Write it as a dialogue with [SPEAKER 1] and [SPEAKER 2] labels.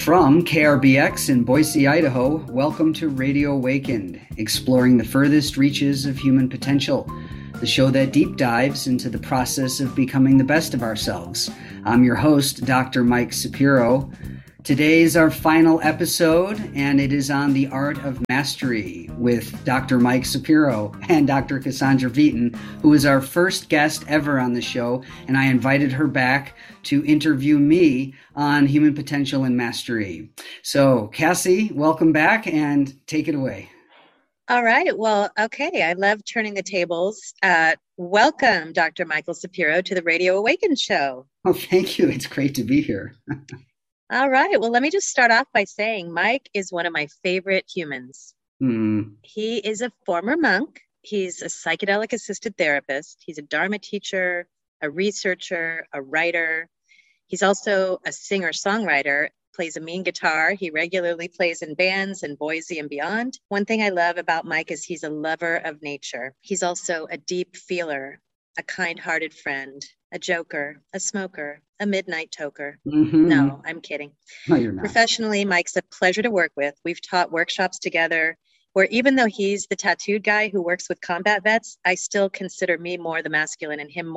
[SPEAKER 1] From KRBX in Boise, Idaho, welcome to Radio Awakened, exploring the furthest reaches of human potential, the show that deep dives into the process of becoming the best of ourselves. I'm your host, Dr. Mike Sapiro. Today is our final episode, and it is on the art of mastery with Dr. Mike Sapiro and Dr. Cassandra Veaton, who is our first guest ever on the show, and I invited her back to interview me on human potential and mastery. So, Cassie, welcome back and take it away.
[SPEAKER 2] All right. Well, okay. I love turning the tables. Welcome, Dr. Michael Sapiro, to the Radio Awakened show.
[SPEAKER 1] Oh, thank you. It's great to be here.
[SPEAKER 2] All right. Well, let me just start off by saying Mike is one of my favorite humans. He is a former monk. He's a psychedelic assisted therapist. He's a Dharma teacher, a researcher, a writer. He's also a singer-songwriter, plays a mean guitar. He regularly plays in bands in Boise and beyond. One thing I love about Mike is he's a lover of nature. He's also a deep feeler, a kind-hearted friend, a joker, a smoker, a midnight toker. No, I'm kidding.
[SPEAKER 1] No, you're not.
[SPEAKER 2] Professionally, Mike's a pleasure to work with. We've taught workshops together where even though he's the tattooed guy who works with combat vets, I still consider me more the masculine and him